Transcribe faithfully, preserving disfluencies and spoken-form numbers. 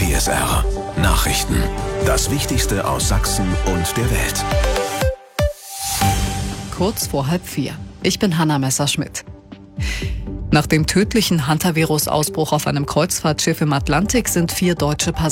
T S R Nachrichten. Das Wichtigste aus Sachsen und der Welt. Kurz vor halb vier. Ich bin Hanna Messerschmidt. Nach dem tödlichen Hantavirus-Ausbruch auf einem Kreuzfahrtschiff im Atlantik sind vier deutsche Passagiere